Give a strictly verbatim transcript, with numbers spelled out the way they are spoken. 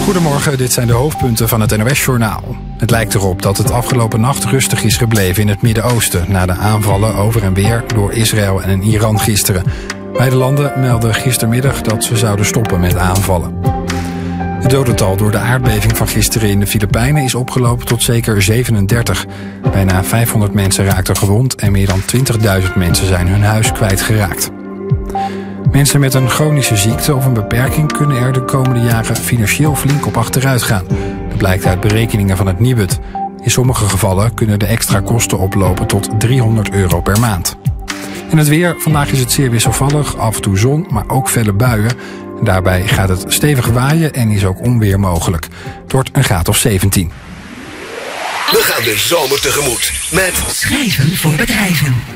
Goedemorgen, dit zijn de hoofdpunten van het N O S-journaal. Het lijkt erop dat het afgelopen nacht rustig is gebleven in het Midden-Oosten na de aanvallen over en weer door Israël en Iran gisteren. Beide landen melden gistermiddag dat ze zouden stoppen met aanvallen. Het dodental door de aardbeving van gisteren in de Filipijnen is opgelopen tot zeker zevenendertig. Bijna vijfhonderd mensen raakten gewond en meer dan twintigduizend mensen zijn hun huis kwijtgeraakt. Mensen met een chronische ziekte of een beperking kunnen er de komende jaren financieel flink op achteruit gaan. Dat blijkt uit berekeningen van het Nibud. In sommige gevallen kunnen de extra kosten oplopen tot driehonderd euro per maand. En het weer. Vandaag is het zeer wisselvallig, af en toe zon, maar ook felle buien. Daarbij gaat het stevig waaien en is ook onweer mogelijk. Het wordt een graad of zeventien. We gaan de zomer tegemoet met Schrijven voor bedrijven.